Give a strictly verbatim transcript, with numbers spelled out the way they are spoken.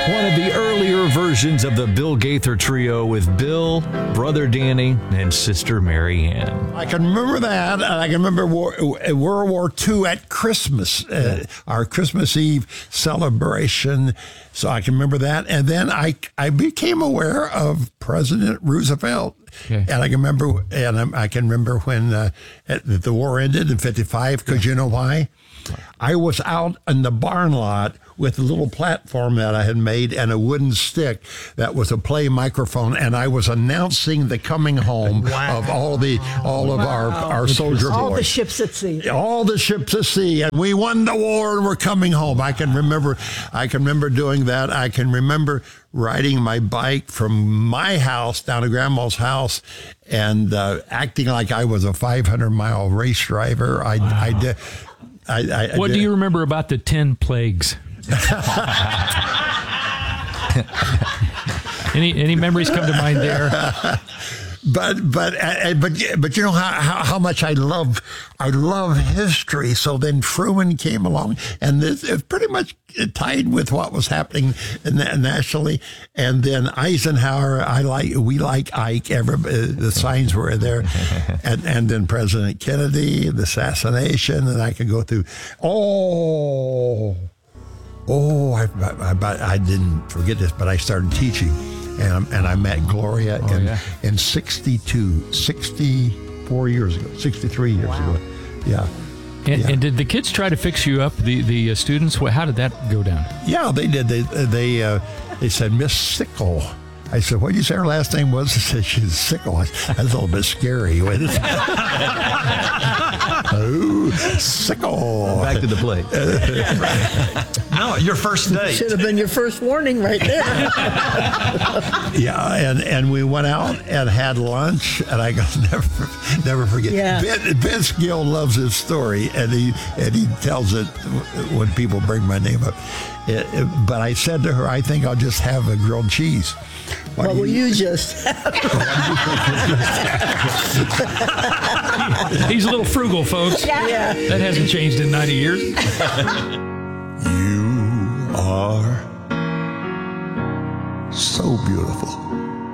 One of the earlier versions of the Bill Gaither Trio with Bill, Brother Danny, and Sister Mary Ann. I can remember that, and I can remember war, World War Two at Christmas, uh, our Christmas Eve celebration. So I can remember that. And then I, I became aware of President Roosevelt. Okay. And I can remember, and I can remember when uh, the war ended in fifty-five, because you know why? I was out in the barn lot with a little platform that I had made and a wooden stick that was a play microphone, and I was announcing the coming home wow. of all the all of wow. our our soldier boys. All the ships at sea. All the ships at sea, and we won the war and we're coming home. I can remember, I can remember doing that. I can remember riding my bike from my house down to Grandma's house and uh, acting like I was a five hundred mile race driver. I, wow. I did. I, I, what I do you remember about the ten plagues? any any memories come to mind there? But but uh, but but you know how, how how much I love I love history. So then Truman came along, and this is pretty much tied with what was happening nationally. And then Eisenhower, I like we like Ike. Everybody, the signs were there, and and then President Kennedy, the assassination, and I could go through. Oh, oh, I I, I didn't forget this, but I started teaching. And, and I met Gloria oh, in, yeah. in sixty-two, sixty-four years ago, sixty-three years wow. ago. Yeah. And, yeah. and did the kids try to fix you up, the, the uh, students? How did that go down? Yeah, they did. They they uh, they said, Miss Sickle. I said, what did you say her last name was? They said, she's Sickle. I said, that's a little bit scary. Oh, Sickle. Back to the play. No, your first date. Should have been your first warning right there. Yeah, and, and we went out and had lunch, and I go never never forget. Yeah. Ben, Vince Gill loves his story, and he and he tells it when people bring my name up. It, it, but I said to her, I think I'll just have a grilled cheese. What, what will you, you just have? He's a little frugal, folks. Yeah. That hasn't changed in ninety years. You are so beautiful.